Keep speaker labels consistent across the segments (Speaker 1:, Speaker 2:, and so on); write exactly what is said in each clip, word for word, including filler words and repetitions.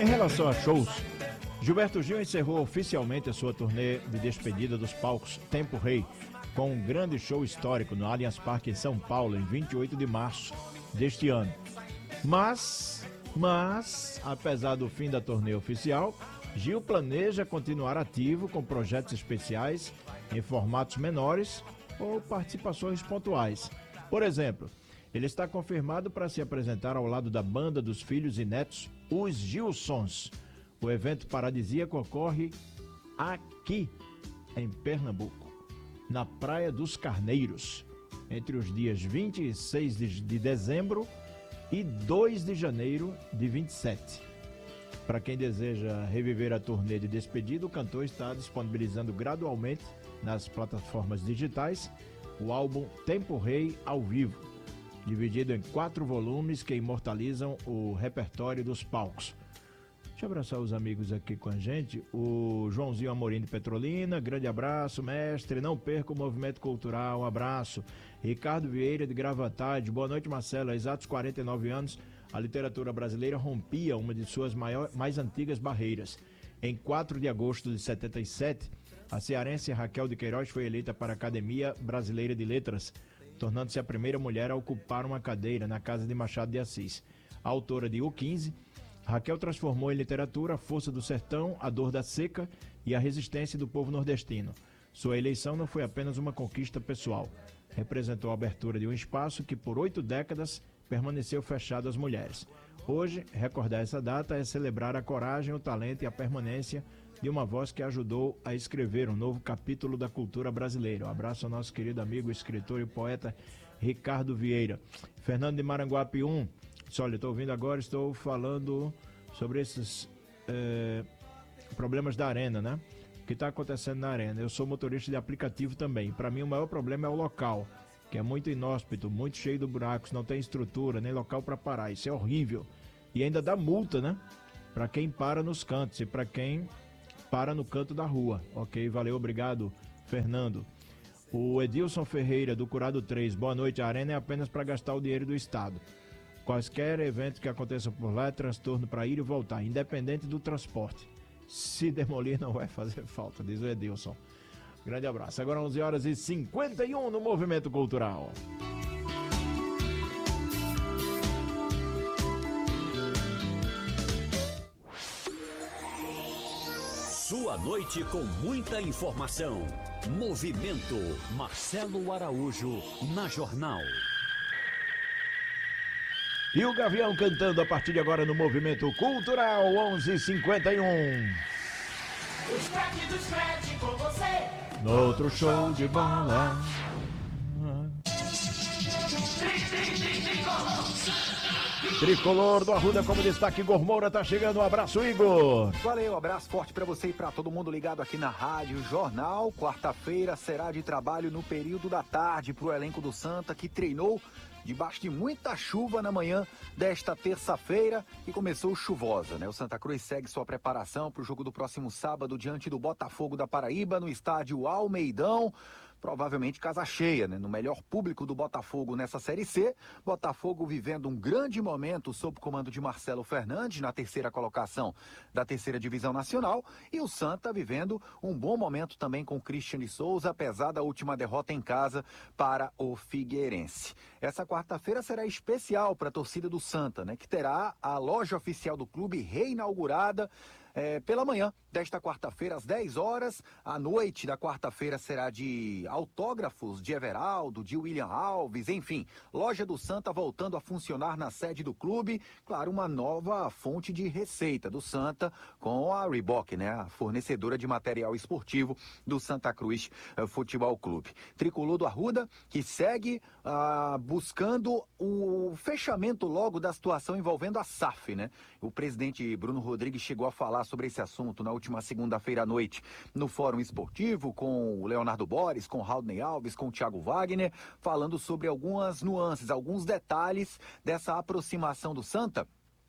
Speaker 1: Em relação a shows, Gilberto Gil encerrou oficialmente a sua turnê de despedida dos palcos Tempo Rei, com um grande show histórico no Allianz Parque em São Paulo, em vinte e oito de março deste ano. Mas, mas, apesar do fim da turnê oficial, Gil planeja continuar ativo com projetos especiais em formatos menores ou participações pontuais. Por exemplo, ele está confirmado para se apresentar ao lado da banda dos filhos e netos, os Gilsons. O evento paradisíaco ocorre aqui, em Pernambuco, na Praia dos Carneiros, entre os dias vinte e seis de dezembro e dois de janeiro de vinte e sete. Para quem deseja reviver a turnê de despedida, o cantor está disponibilizando gradualmente nas plataformas digitais o álbum Tempo Rei ao vivo, dividido em quatro volumes que imortalizam o repertório dos palcos. Deixa eu abraçar os amigos aqui com a gente. O Joãozinho Amorim de Petrolina, grande abraço, mestre. Não perca o movimento cultural, um abraço. Ricardo Vieira de Gravatade, boa noite, Marcelo. Há exatos quarenta e nove anos, a literatura brasileira rompia uma de suas maior, mais antigas barreiras. Em quatro de agosto de setenta e sete, a cearense Raquel de Queiroz foi eleita para a Academia Brasileira de Letras, tornando-se a primeira mulher a ocupar uma cadeira na Casa de Machado de Assis. A autora de O quinze, Raquel transformou em literatura a força do sertão, a dor da seca e a resistência do povo nordestino. Sua eleição não foi apenas uma conquista pessoal. Representou a abertura de um espaço que por oito décadas permaneceu fechado às mulheres. Hoje, recordar essa data é celebrar a coragem, o talento e a permanência de uma voz que ajudou a escrever um novo capítulo da cultura brasileira. Um abraço ao nosso querido amigo, escritor e poeta Ricardo Vieira. Fernando de Maranguape um. Olha, estou ouvindo agora, estou falando sobre esses é, problemas da arena, né? O que está acontecendo na arena. Eu sou motorista de aplicativo também. Para mim, o maior problema é o local, que é muito inóspito, muito cheio de buracos, não tem estrutura, nem local para parar. Isso é horrível. E ainda dá multa, né? Para quem para nos cantos e para quem para no canto da rua. Ok, valeu, obrigado, Fernando. O Edilson Ferreira, do Curado três. Boa noite. A arena é apenas para gastar o dinheiro do Estado. Quaisquer eventos que aconteçam por lá é transtorno para ir e voltar, independente do transporte. Se demolir não vai fazer falta, diz o Edilson. Grande abraço. Agora onze horas e cinquenta e um no Movimento Cultural.
Speaker 2: Sua noite com muita informação. Movimento Marcelo Araújo na Jornal.
Speaker 1: E o Gavião cantando a partir de agora no Movimento Cultural, onze e cinquenta e um.
Speaker 3: O scratch do scratch com você.
Speaker 1: No outro show de bola. Tricolor do Arruda como destaque, Igor Moura tá chegando. Um abraço, Igor.
Speaker 4: Valeu, abraço forte pra você e pra todo mundo ligado aqui na Rádio Jornal. Quarta-feira será de trabalho no período da tarde pro elenco do Santa, que treinou debaixo de muita chuva na manhã desta terça-feira, que começou chuvosa, né? O Santa Cruz segue sua preparação para o jogo do próximo sábado diante do Botafogo da Paraíba, no estádio Almeidão. Provavelmente casa cheia, né? No melhor público do Botafogo nessa Série C. Botafogo vivendo um grande momento sob o comando de Marcelo Fernandes na terceira colocação da terceira divisão nacional. E o Santa vivendo um bom momento também com Christian de Souza, apesar da última derrota em casa para o Figueirense. Essa quarta-feira será especial para a torcida do Santa, né? Que terá a loja oficial do clube reinaugurada É, pela manhã desta quarta-feira, às dez horas. A noite da quarta-feira será de autógrafos de Everaldo, de William Alves, enfim. Loja do Santa voltando a funcionar na sede do clube. Claro, uma nova fonte de receita do Santa com a Reebok, né? A fornecedora de material esportivo do Santa Cruz uh, Futebol Clube. Tricolor do Arruda, que segue uh, buscando o fechamento logo da situação envolvendo a S A F, né? O presidente Bruno Rodrigues chegou a falar sobre esse assunto na última segunda-feira à noite no Fórum Esportivo com o Leonardo Boris, com o Raudney Alves, com o Thiago Wagner, falando sobre algumas nuances, alguns detalhes dessa aproximação do Santa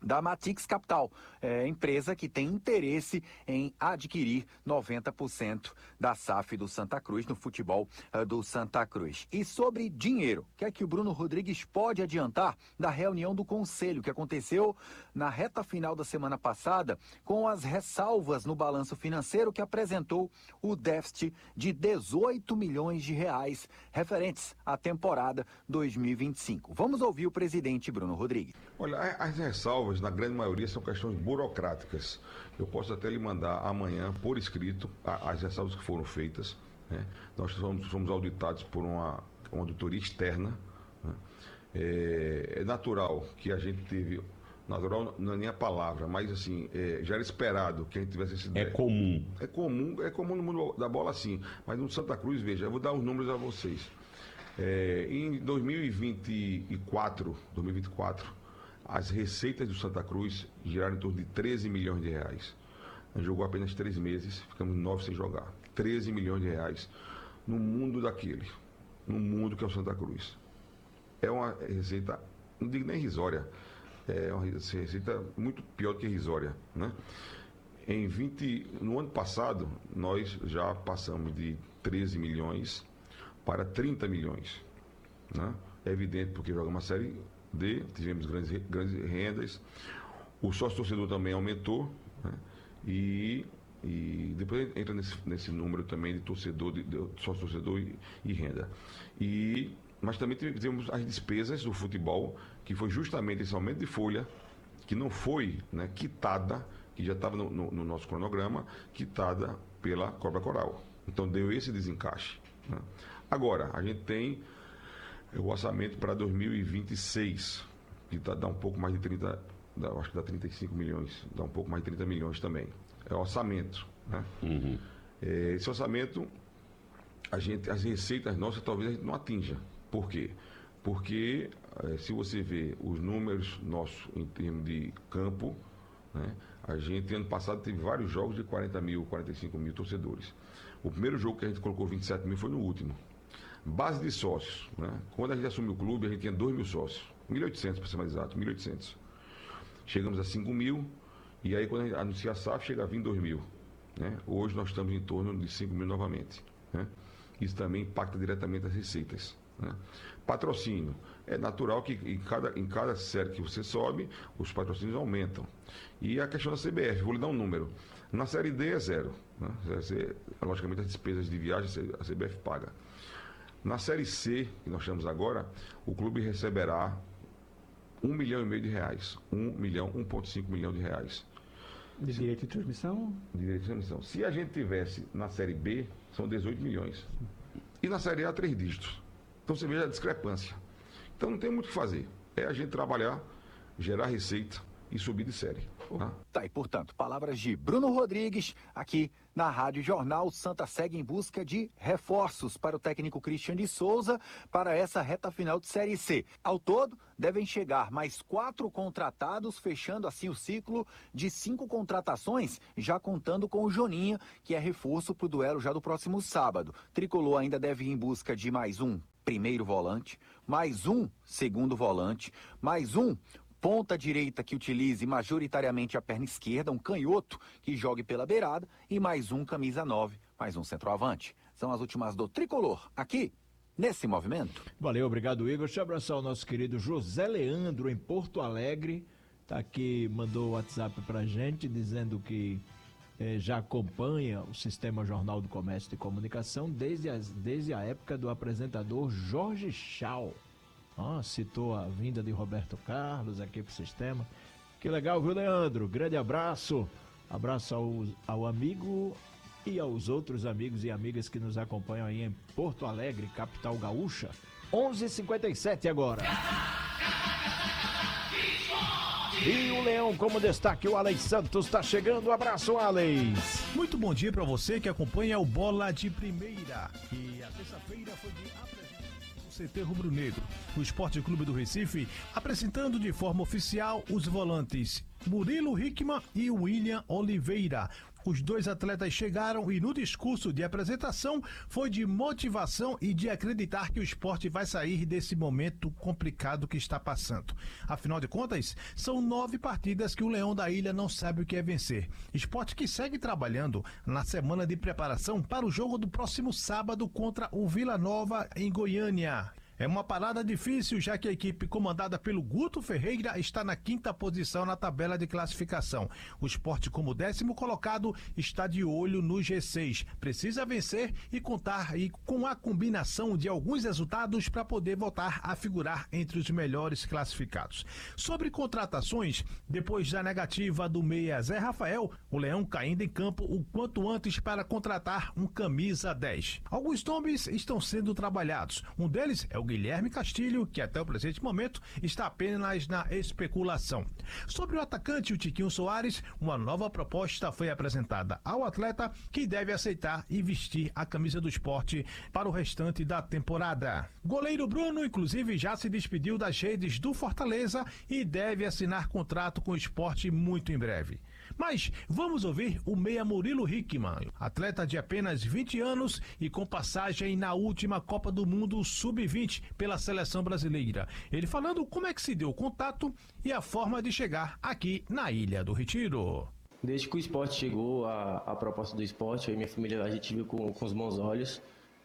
Speaker 4: da Matix Capital, é, empresa que tem interesse em adquirir noventa por cento da S A F do Santa Cruz, no futebol uh, do Santa Cruz. E sobre dinheiro, o que é que o Bruno Rodrigues pode adiantar da reunião do Conselho, que aconteceu na reta final da semana passada, com as ressalvas no balanço financeiro que apresentou o déficit de dezoito milhões de reais referentes à temporada dois mil e vinte e cinco. Vamos ouvir o presidente Bruno Rodrigues.
Speaker 5: Olha, as ressalvas, na grande maioria, são questões burocráticas. Eu posso até lhe mandar amanhã, por escrito, as ressalvas que foram feitas. Né? Nós somos, somos auditados por uma, uma auditoria externa. Né? É, é natural que a gente teve... Natural não é nem a palavra, mas assim, é, já era esperado que a gente tivesse esse ideia.
Speaker 6: É comum.
Speaker 5: É comum, é comum no mundo da bola, sim. Mas no Santa Cruz, veja, eu vou dar os números a vocês. É, em dois mil e vinte e quatro, as receitas do Santa Cruz giraram em torno de treze milhões de reais. A gente jogou apenas três meses, ficamos nove sem jogar. treze milhões de reais no mundo daquele, no mundo que é o Santa Cruz. É uma receita, não digo nem irrisória, é uma receita muito pior do que irrisória, né? Em vinte, no ano passado, nós já passamos de treze milhões para trinta milhões. Né? É evidente porque jogamos uma série D, tivemos grandes, grandes rendas, o sócio-torcedor também aumentou, né? e, e depois entra nesse, nesse número também de torcedor, de, de sócio-torcedor e, e renda. E, mas também tivemos as despesas do futebol, que foi justamente esse aumento de folha, que não foi, né, quitada, que já estava no, no, no nosso cronograma, quitada pela Cobra Coral. Então deu esse desencaixe. Né? Agora, a gente tem o orçamento para dois mil e vinte e seis, que tá, dá um pouco mais de trinta, dá, acho que dá trinta e cinco milhões, dá um pouco mais de trinta milhões também. É o orçamento. Né? Uhum. É, esse orçamento, a gente, as receitas nossas talvez a gente não atinja. Por quê? Porque é, se você vê os números nossos em termos de campo, né, a gente ano passado teve vários jogos de quarenta mil, quarenta e cinco mil torcedores. O primeiro jogo que a gente colocou vinte e sete mil foi no último. Base de sócios, né? Quando a gente assumiu o clube, a gente tinha dois mil sócios. mil e oitocentos para ser mais exato, mil e oitocentos. Chegamos a cinco mil, e aí quando a gente anuncia a S A F, chega a vinte e dois mil. Né? Hoje nós estamos em torno de cinco mil novamente. Né? Isso também impacta diretamente as receitas. Né? Patrocínio. É natural que em cada, em cada série que você sobe, os patrocínios aumentam. E a questão da C B F, vou lhe dar um número. Na série D é zero. Né? Logicamente as despesas de viagem a C B F paga. Na série C, que nós estamos agora, o clube receberá um milhão e meio de reais. Um milhão, um vírgula cinco milhão de reais.
Speaker 7: De direito de transmissão?
Speaker 5: De direito de transmissão. Se a gente tivesse na série B, são dezoito milhões. E na série A, três dígitos. Então você veja a discrepância. Então não tem muito o que fazer. É a gente trabalhar, gerar receita e subir de série. Tá?
Speaker 4: Tá, e portanto, palavras de Bruno Rodrigues, aqui na Rádio Jornal. Santa segue em busca de reforços para o técnico Cristian de Souza para essa reta final de Série C. Ao todo, devem chegar mais quatro contratados, fechando assim o ciclo de cinco contratações, já contando com o Joninha, que é reforço para o duelo já do próximo sábado. Tricolor ainda deve ir em busca de mais um primeiro volante, mais um segundo volante, mais um ponta direita que utilize majoritariamente a perna esquerda, um canhoto que jogue pela beirada e mais um camisa nove, mais um centroavante. São as últimas do Tricolor, aqui nesse movimento.
Speaker 1: Valeu, obrigado, Igor. Deixa eu abraçar o nosso querido José Leandro em Porto Alegre. Tá aqui, mandou o WhatsApp pra gente dizendo que eh, já acompanha o Sistema Jornal do Comércio e Comunicação desde, as, desde a época do apresentador Jorge Schau. Ah, citou a vinda de Roberto Carlos aqui pro sistema. Que legal, viu, Leandro? Grande abraço. Abraço ao, ao amigo e aos outros amigos e amigas que nos acompanham aí em Porto Alegre, capital gaúcha. onze e cinquenta e sete agora. E o Leão, como destaque, o Alex Santos está chegando. Um abraço, Alex.
Speaker 8: Muito bom dia para você que acompanha o Bola de Primeira. E a terça-feira foi de apresentação do C T Rubro Negro. O Esporte Clube do Recife apresentando de forma oficial os volantes Murilo Hickman e William Oliveira. Os dois atletas chegaram e no discurso de apresentação foi de motivação e de acreditar que o esporte vai sair desse momento complicado que está passando. Afinal de contas, são nove partidas que o Leão da Ilha não sabe o que é vencer. Esporte que segue trabalhando na semana de preparação para o jogo do próximo sábado contra o Vila Nova em Goiânia. É uma parada difícil, já que a equipe comandada pelo Guto Ferreira está na quinta posição na tabela de classificação. O Sport, como décimo colocado, está de olho no G seis. Precisa vencer e contar aí com a combinação de alguns resultados para poder voltar a figurar entre os melhores classificados. Sobre contratações, depois da negativa do meia Zé Rafael, o Leão caindo em campo o quanto antes para contratar um camisa dez. Alguns nomes estão sendo trabalhados. Um deles é o Guilherme Castilho, que até o presente momento está apenas na especulação. Sobre o atacante, o Tiquinho Soares, uma nova proposta foi apresentada ao atleta, que deve aceitar e vestir a camisa do esporte para o restante da temporada. Goleiro Bruno, inclusive, já se despediu das redes do Fortaleza e deve assinar contrato com o esporte muito em breve. Mas vamos ouvir o meia Murilo Hickman, atleta de apenas vinte anos e com passagem na última Copa do Mundo sub vinte pela seleção brasileira. Ele falando como é que se deu o contato e a forma de chegar aqui na Ilha do Retiro.
Speaker 6: Desde que o esporte chegou, a, a proposta do esporte, eu e minha família, a gente viu com, com os bons olhos.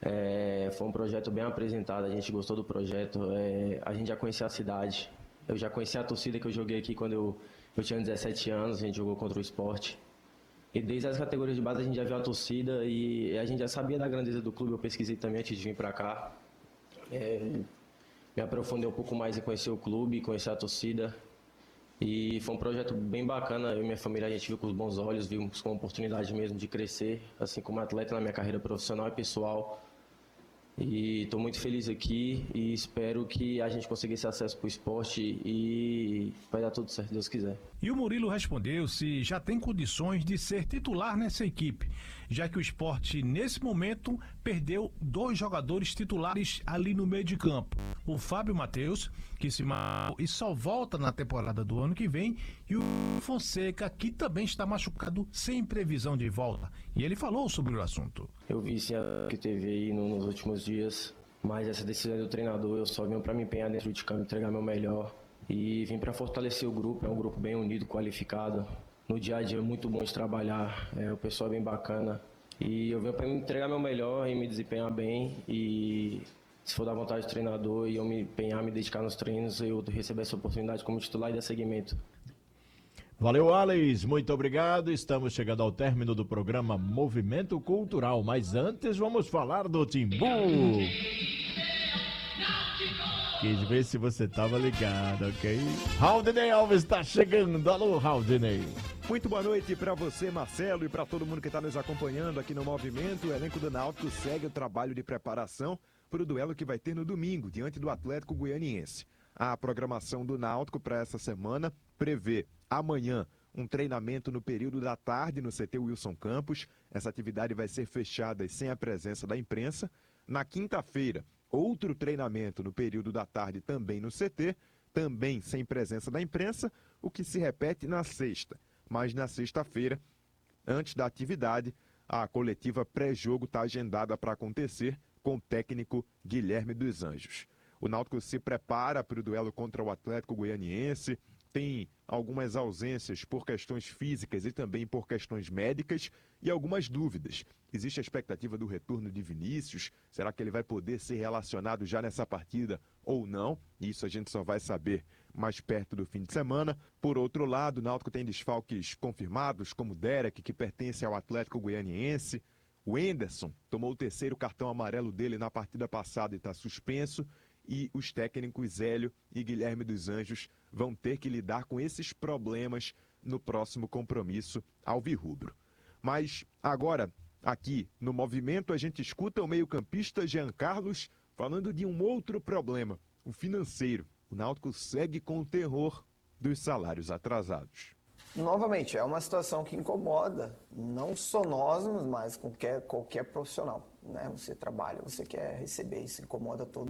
Speaker 6: É, foi um projeto bem apresentado, a gente gostou do projeto, é, a gente já conhecia a cidade. Eu já conhecia a torcida que eu joguei aqui quando eu Eu tinha dezessete anos, a gente jogou contra o Sport. E desde as categorias de base a gente já viu a torcida e a gente já sabia da grandeza do clube. Eu pesquisei também antes de vir para cá. É, me aprofundei um pouco mais em conhecer o clube, conhecer a torcida. E foi um projeto bem bacana. Eu e minha família, a gente viu com os bons olhos, vimos com a oportunidade mesmo de crescer, assim como atleta na minha carreira profissional e pessoal. E estou muito feliz aqui e espero que a gente consiga esse acesso para o esporte e vai dar tudo certo, se Deus quiser.
Speaker 8: E o Murilo respondeu se já tem condições de ser titular nessa equipe, já que o esporte, nesse momento, perdeu dois jogadores titulares ali no meio de campo. O Fábio Matheus, que se machucou e só volta na temporada do ano que vem, e o Fonseca, que também está machucado sem previsão de volta. E ele falou sobre o assunto.
Speaker 6: Eu vi sim a que teve aí nos últimos dias, mas essa decisão do treinador, eu só vim para me empenhar dentro de campo, entregar meu melhor e vim para fortalecer o grupo. É um grupo bem unido, qualificado. No dia a dia é muito bom de trabalhar, é, o pessoal é bem bacana. E eu venho para me entregar meu melhor e me desempenhar bem. E se for da vontade do treinador e eu me empenhar, me dedicar nos treinos, eu receber essa oportunidade como titular e dar seguimento.
Speaker 1: Valeu, Alex, muito obrigado. Estamos chegando ao término do programa Movimento Cultural, mas antes vamos falar do Timbu. Quis ver se você estava ligado, ok? Haldinei Alves está chegando. Alô, Haldinei.
Speaker 9: Muito boa noite para você, Marcelo, e para todo mundo que está nos acompanhando aqui no Movimento. O elenco do Náutico segue o trabalho de preparação para o duelo que vai ter no domingo, diante do Atlético Goianiense. A programação do Náutico para essa semana prevê amanhã um treinamento no período da tarde no C T Wilson Campos. Essa atividade vai ser fechada e sem a presença da imprensa. Na quinta-feira, outro treinamento no período da tarde também no C T, também sem presença da imprensa, o que se repete na sexta. Mas na sexta-feira, antes da atividade, a coletiva pré-jogo está agendada para acontecer com o técnico Guilherme dos Anjos. O Náutico se prepara para o duelo contra o Atlético Goianiense, tem algumas ausências por questões físicas e também por questões médicas e algumas dúvidas. Existe a expectativa do retorno de Vinícius, será que ele vai poder ser relacionado já nessa partida ou não? Isso a gente só vai saber mais perto do fim de semana. Por outro lado, o Náutico tem desfalques confirmados, como o Derek, que pertence ao Atlético Goianiense. O Enderson tomou o terceiro cartão amarelo dele na partida passada e está suspenso. E os técnicos Hélio e Guilherme dos Anjos vão ter que lidar com esses problemas no próximo compromisso alvirrubro. Mas agora, aqui no Movimento, a gente escuta o meio-campista Jean Carlos falando de um outro problema, o financeiro. O Náutico segue com o terror dos salários atrasados.
Speaker 10: Novamente, é uma situação que incomoda não só nós, mas qualquer, qualquer profissional, né? Você trabalha, você quer receber, isso incomoda todo mundo.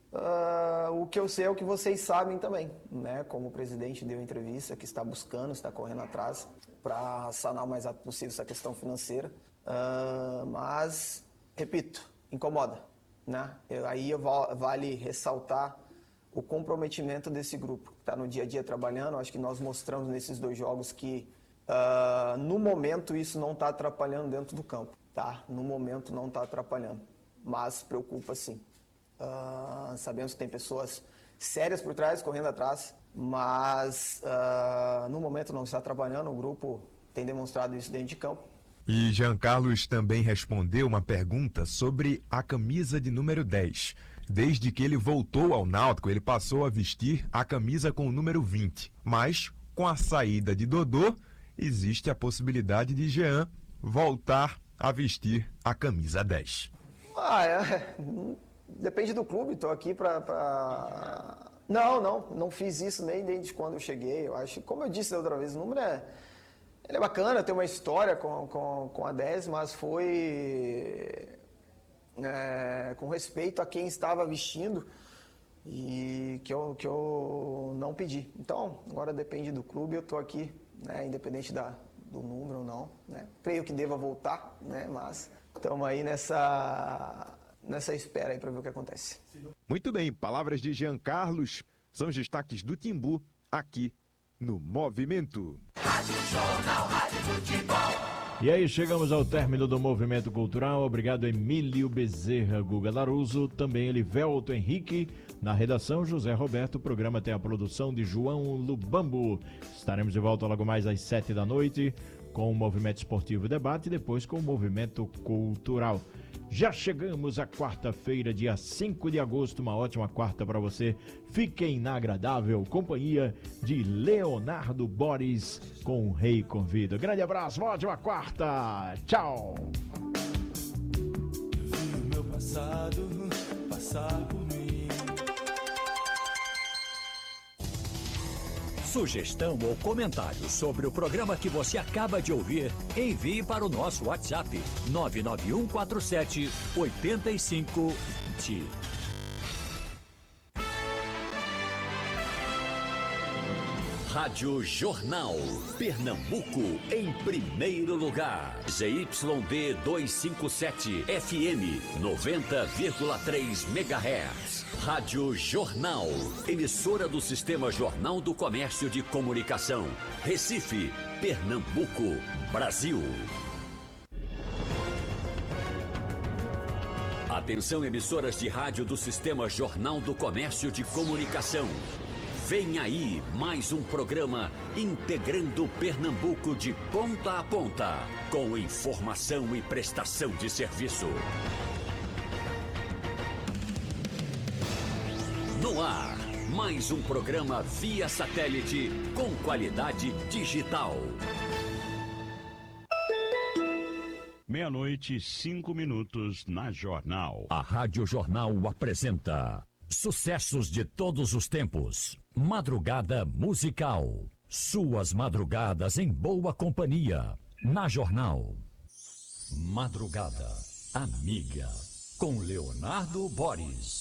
Speaker 10: Uh, o que eu sei é o que vocês sabem também, né? Como o presidente deu entrevista, que está buscando, está correndo atrás para sanar o mais rápido possível essa questão financeira. Uh, mas, repito, incomoda, né? Eu, aí vale ressaltar o comprometimento desse grupo, que está no dia a dia trabalhando. Acho que nós mostramos nesses dois jogos que, uh, no momento, isso não está atrapalhando dentro do campo, tá? No momento não está atrapalhando, mas preocupa sim. Uh, sabemos que tem pessoas sérias por trás, correndo atrás, mas uh, no momento não está trabalhando, o grupo tem demonstrado isso dentro de campo.
Speaker 9: E Jean Carlos também respondeu uma pergunta sobre a camisa de número dez. Desde que ele voltou ao Náutico, ele passou a vestir a camisa com o número vinte. Mas, com a saída de Dodô, existe a possibilidade de Jean voltar a vestir a camisa dez.
Speaker 10: Ah, é... Depende do clube, estou aqui para... Pra... Não, não, não fiz isso nem desde quando eu cheguei. Eu acho, como eu disse da outra vez, o número é, ele é bacana, tem uma história com, com, com a dez, mas foi é, com respeito a quem estava vestindo e que eu, que eu não pedi. Então, agora depende do clube, eu estou aqui, né, independente da, do número ou não. Né? Creio que deva voltar, né, mas estamos aí nessa... nessa espera aí para ver o que acontece.
Speaker 9: Muito bem, palavras de Jean Carlos são os destaques do Timbu aqui no Movimento.
Speaker 3: Rádio Jornal, Rádio Futebol.
Speaker 1: E aí chegamos ao término do Movimento Cultural. Obrigado Emílio Bezerra, Guga Laruso, também Elivelto Henrique, na redação José Roberto. O programa tem a produção de João Lubambo. Estaremos de volta logo mais às sete da noite com o Movimento Esportivo Debate e depois com o Movimento Cultural. Já chegamos à quarta-feira, dia cinco de agosto, uma ótima quarta para você. Fiquem na agradável companhia de Leonardo Boris com o Rei Convida. Grande abraço, uma ótima quarta, tchau!
Speaker 11: Vi o meu passado passar por mim.
Speaker 2: Sugestão ou comentário sobre o programa que você acaba de ouvir, envie para o nosso WhatsApp nove nove um quatro sete oito cinco dois zero. Rádio Jornal, Pernambuco, em primeiro lugar. Z Y D duzentos e cinquenta e sete, F M, noventa vírgula três megahertz. Rádio Jornal, emissora do Sistema Jornal do Comércio de Comunicação. Recife, Pernambuco, Brasil. Atenção, emissoras de rádio do Sistema Jornal do Comércio de Comunicação. Vem aí mais um programa integrando Pernambuco de ponta a ponta, com informação e prestação de serviço. No ar, mais um programa via satélite com qualidade digital.
Speaker 12: Meia-noite, cinco minutos na Jornal.
Speaker 2: A Rádio Jornal apresenta sucessos de todos os tempos. Madrugada musical. Suas madrugadas em boa companhia. Na Jornal. Madrugada Amiga. Com Leonardo Boris.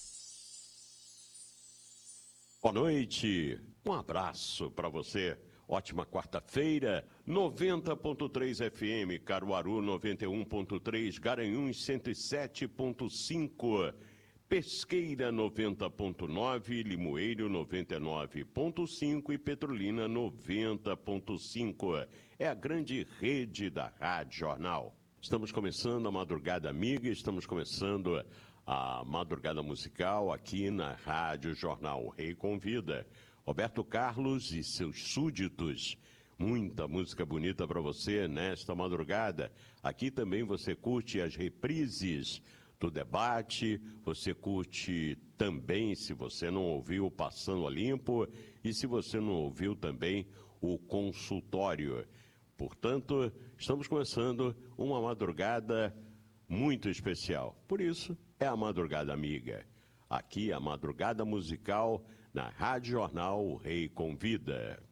Speaker 12: Boa noite. Um abraço para você. Ótima quarta-feira. noventa ponto três F M, Caruaru noventa e um ponto três, Garanhuns cento e sete ponto cinco. Pesqueira noventa ponto nove, Limoeiro noventa e nove ponto cinco e Petrolina noventa ponto cinco. É a grande rede da Rádio Jornal. Estamos começando a Madrugada Amiga, estamos começando a Madrugada Musical aqui na Rádio Jornal. O Rei Convida. Roberto Carlos e seus súditos. Muita música bonita para você nesta madrugada. Aqui também você curte as reprises do debate, você curte também, se você não ouviu, Passando a Limpo, e se você não ouviu também, o consultório. Portanto, estamos começando uma madrugada muito especial. Por isso, é a Madrugada Amiga. Aqui, a Madrugada Musical, na Rádio Jornal, o Rei Convida.